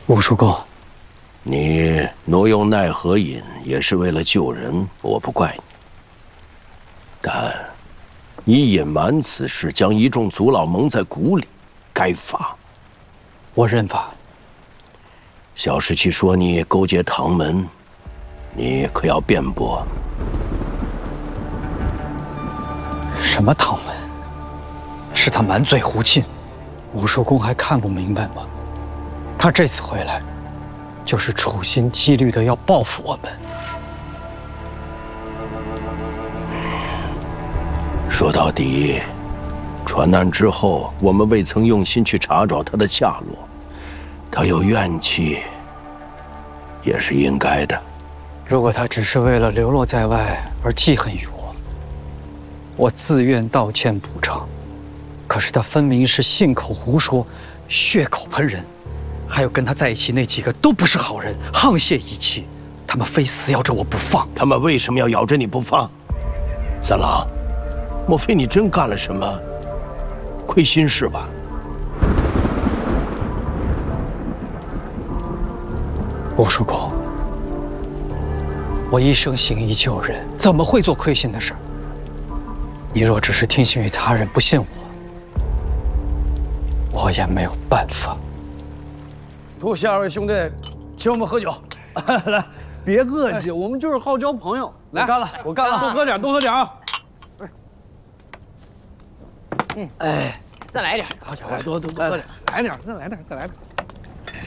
武叔公， 你挪用奈何饮也是为了救人，我不怪你。但你隐瞒此事，将一众族老蒙在鼓里，该罚。 我认罚。 小十七说你勾结唐门，你可要辩驳。 什么唐门？是他满嘴胡沁，武叔公还看不明白吗？他这次回来，就是处心积虑的要报复我们。 说到底，船难之后，我们未曾用心去查找他的下落，他有怨气，也是应该的。 如果他只是为了流落在外而记恨于我，我自愿道歉补偿。可是他分明是信口胡说，血口喷人，还有跟他在一起那几个都不是好人，沆瀣一气，他们非死咬着我不放。 他们为什么要咬着你不放？三郎，莫非你真干了什么亏心事吧？ 武叔公，我一生行医救人，怎么会做亏心的事？你若只是听信于他人，不信我也没有办法。 多谢二位兄弟请我们喝酒。来，别客气，我们就是好交朋友。来，干了，我干了，多喝点，多喝点啊！ 哎，再来一点。 好家伙，多喝点，来点，再来点，再来点。